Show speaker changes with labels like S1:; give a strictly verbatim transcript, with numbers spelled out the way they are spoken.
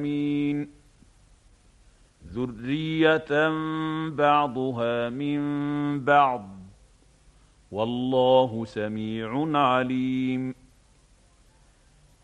S1: مين ذرية بعضها من بعض والله سميع عليم.